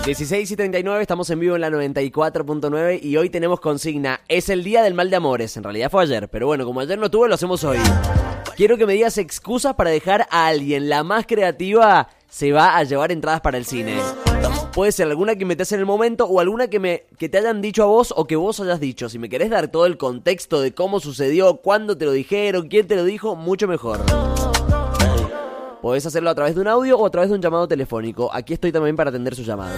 16:39, estamos en vivo en la 94.9 y hoy tenemos consigna. Es el día del mal de amores. En realidad fue ayer, pero bueno, como ayer no tuve, lo hacemos hoy. Quiero que me digas excusas para dejar a alguien. La más creativa se va a llevar entradas para el cine. Puede ser alguna que inventés en el momento o alguna que te hayan dicho a vos o que vos hayas dicho. Si me querés dar todo el contexto de cómo sucedió, cuándo te lo dijeron, quién te lo dijo, mucho mejor. Podés hacerlo a través de un audio o a través de un llamado telefónico. Aquí estoy también para atender su llamada.